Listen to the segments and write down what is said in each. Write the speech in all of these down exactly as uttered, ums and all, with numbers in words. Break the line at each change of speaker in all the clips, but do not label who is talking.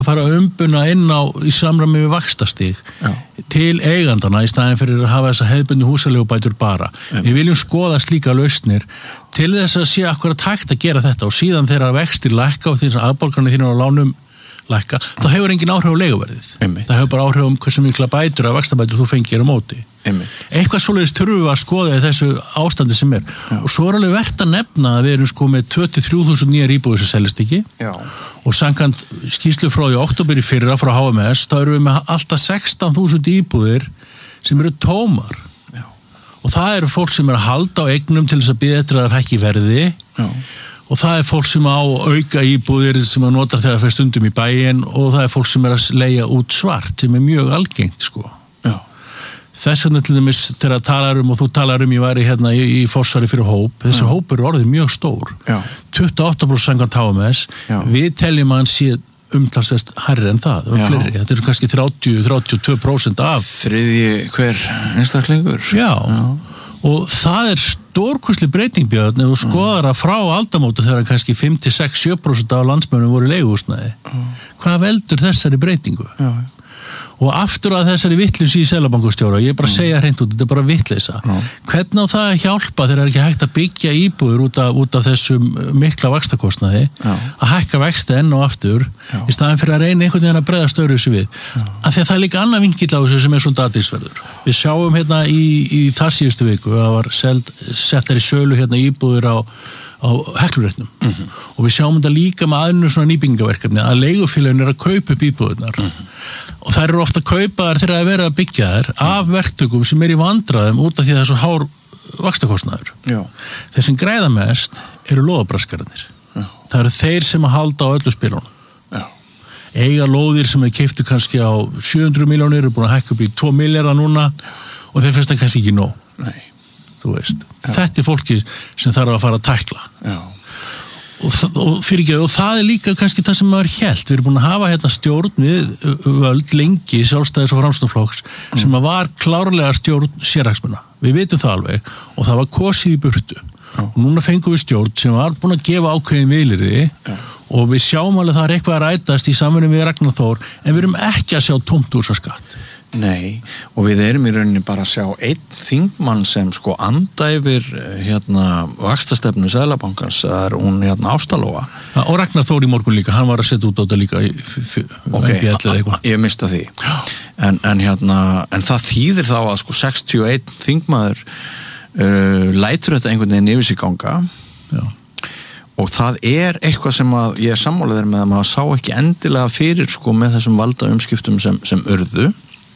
fara að umbuna inn á í samræmi við vaxtastig Já. Til eigandana í staðinn fyrir að hafa þessa hefðbundnu húsaleigubætur bara. Já. Við viljum skoða slíka lausnir til þess að sé akkurat hægt að gera þetta og síðan þegar vextir lækka og því að afborganir þínir á lánum lækka, þá hefur engin áhrif á leiguverðið. Einmitt. Það hefur bara áhrif um hversu mikla bætur að vaxtabætur þú fengir á móti. Einmitt. Eitthvað svoleiðis þurfum við að skoða í þessu ástandi sem er. Já. Og svo er alveg vert að nefna að við erum sko með tvö til þrjú þúsund nýjar íbúðir sem seljast ekki. Já. Og samkvæmt skýrslu frá í október í fyrra frá H M S, þá erum við með alltaf sextán þúsund íbúðir sem eru tómar. Já. Og það eru fólk sem er að halda á eignum til þess að bíða eftir að það hækki verði. Já. Og það er fólk sem á auka íbúðir sem að nota þegar það fer stundum í bæinn og það er fólk sem er að leigja út svart sem er mjög algengt sko. Já. Þess vegna til dæmis þegar talar um og þú talar um ég væri hérna í, í forsvari fyrir hóp, þessi Já. Hópur er orðið mjög stór. Já. tuttugu og átta prósent samkvæmt H M S, Já. Við teljum að hann sé umtalsvert hærri en það, fleiri. Þetta eru kannski þrjátíu til þrjátíu og tvö prósent af.
Þriðji hver einstaklingur.
Já. Já. Og það er stórkostleg breyting Björn ef þú skoðar að frá aldamóti þegar kannski fimm til sex til sjö prósent af landsmönnum voru í leiguhúsnæði. Mm. Hvað veldur þessari breytingu? Já. Og aftur að þessari vitleysu í Seðlabankastjóra, ég er bara að segja hreint út, þetta er bara vitleysa. Mm. Hvernig á það að hjálpa þegar það er ekki hægt að byggja íbúður út af, út af þessum mikla vaxtakostnaði, Já. Að hækka vexti enn og aftur, Já. Í staðinn fyrir að reyna einhvern veginn að bregðast öðru þessu við. Já. Af því að það er líka annað vinkill á þessu sem er svona athyglisverður. Við sjáum hérna í, í þar síðustu viku, það var seld, settar í sölu hérna íbúður á á Hekluréttum mm-hmm. og við sjáum þetta líka með aðnur svona nýbyggingaverkefni að leigufélögin er að kaupa upp íbúðurnar mm-hmm. og þær eru ofta að kaupa þær þegar að vera að byggja þær mm-hmm. af verktökum sem er í vandræðum út af því að það er svo hár vaxtakostnaður. Þeir sem græða mest eru lóðabraskararnir. Það eru þeir sem að halda á öllu spilunum. Já. Eiga lóðir sem er keyptu kannski á sjö hundruð milljónir eru búin að hækka upp í tvo milljarða núna og þeir finnst það kannski ekki nóg. Nei. Þú veist, Já. Þetta er fólki sem þarf að fara að tækla og, og fyrir ekki, og það er líka kannski það sem maður hélt, við erum búin að hafa hérna stjórn við völd lengi sjálfstæðis og framsóknarflokks mm. sem að var klárlega stjórn sérhagsmuna, við vitum það alveg og það var kosið í burtu Já. Og núna fengum við stjórn sem var búin að gefa ákveðin vilyrði Já. Og við sjáum alveg það er eitthvað að rætast í samvinnu við Ragnar Þór en við erum ekki að sjá tómt úr svo skatt.
Nei, og við erum í rauninni bara að sjá einn þingmann sem sko anda yfir hérna vaxtastefnu Seðlabankans, það er hún hérna Ásta Lóa.
Ja, og Ragnar Þór í morgun líka, hann var að setja út á þetta líka í
Ok, ég mista því. En, en hérna, en það þýðir þá að sko sextíu og einn þingmaður uh, lætur þetta einhvern veginn yfir sig ganga. Já. Og það er eitthvað sem að ég er sammálaður með að maður sá ekki endilega fyrir sko með þessum valda umskiptum sem, sem urðu.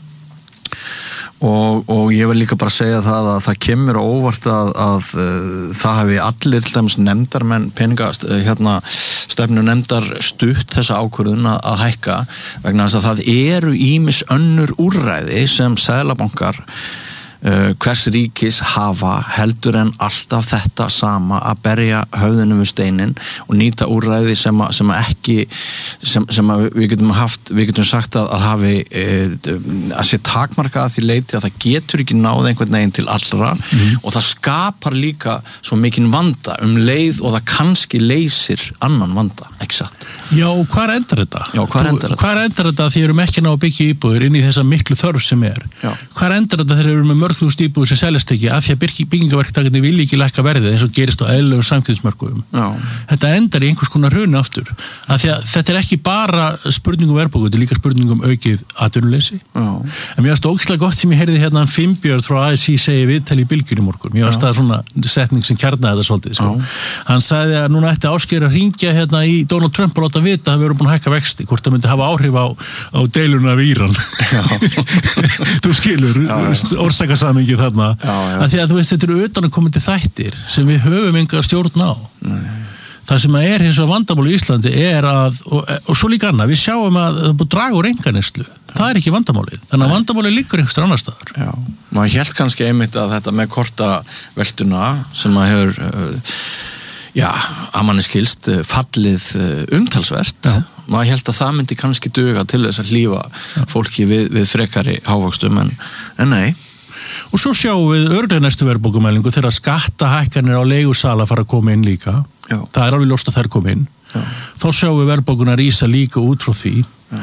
Og, og ég vil líka bara segja það að það kemur á óvart að, að, að það hafi allir til dæmis nefndarmenn peningast, hérna stefnu nefndar stutt þessa ákvörðun að, að hækka vegna þess að það eru ýmis önnur úrræði sem seðlabankar Uh, hvers ríkis hafa heldur en alltaf þetta sama að berja höfðinu við steinin og nýta úrræði sem að, sem að ekki sem, sem að við getum haft við getum sagt að, að hafi uh, að sé takmarka að því leiti að það getur ekki náð einhvern veginn til allra mm. og það skapar líka svo mikinn vanda um leið og það kannski leysir annan vanda, ekki satt?
Já, og hvar endar þetta?
Já, hvar endar þetta?
Hvar endar þetta því erum ekki ná að byggja íbúðir inn í þessa miklu þörf sem er? Já. Hvar endar þetta þegar erum með mörg þúsund íbúðir sem seljast ekki af því að byggingaverktakarnir vilja ekki lækka verðið eins og gerist á eðlilegum samtíðismörkuðum. Þetta endar í einhvers konar hruni aftur. Af því að þetta er ekki bara spurningum verðbólgu, þetta er líka spurningum aukið atvinnuleysi. En mér varst ógeðslega gott sem ég heyrði hérna Finnbjörn frá A S I segi viðtali í Bylgjunni í morgun. Mér varst það svona setning sem kjarnaði þetta svolítið. Sko. Hann sagði að núna ætti Ásgeir að hringja hérna í Donald Trump og láta vita að við erum búin að hækka vexti, hvort það myndi hafa áhrif á, á deiluna við Íran. Þú skilur, orsakasamhengi þarna. Já, já. Að því að þú veist, þetta eru utanaðkomandi þættir sem við höfum enga stjórn á. Nei. Það sem er hins vegar vandamál í Íslandi er að, og, og svo líka annað, við sjáum að það búið að draga úr einkaneyslu. Það er ekki vandamálið. Þannig að vandamálið liggur einhverstað annar staðar.
Já, maður hélt kannski einmitt að þetta með kortaveltuna sem maður hefur, uh, já, að manni skilst, uh, fallið uh, umtalsvert. Já. Maður hélt að það myndi kannski duga til þess að hlífa já. Fólki við, við frekari hávöxtum, en, en nei.
Og svo sjáum við örugglega næstu verðbólgumælingu þegar skattahækkanir á leigusala fara að koma inn líka. Já. Það er alveg ljóst að þær koma inn. Já. Þá sjáum við verðbólguna rísa líka út frá því